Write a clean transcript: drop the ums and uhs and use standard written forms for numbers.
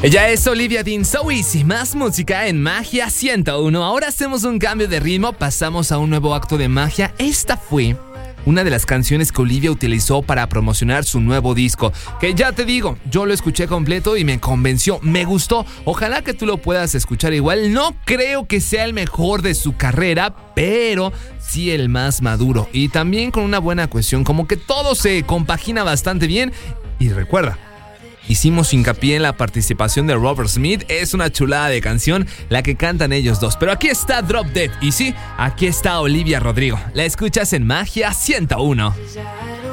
Ella es Olivia Dean, So Easy, más música en Magia 101. Ahora hacemos un cambio de ritmo, pasamos a un nuevo acto de magia. Esta fue una de las canciones que Olivia utilizó para promocionar su nuevo disco, que ya te digo, yo lo escuché completo y me convenció, me gustó. Ojalá que tú lo puedas escuchar igual. No creo que sea el mejor de su carrera, pero sí el más maduro y también con una buena cuestión, como que todo se compagina bastante bien. Y recuerda, hicimos hincapié en la participación de Robert Smith. Es una chulada de canción la que cantan ellos dos. Pero aquí está Drop Dead y sí, aquí está Olivia Rodrigo. La escuchas en Magia 101.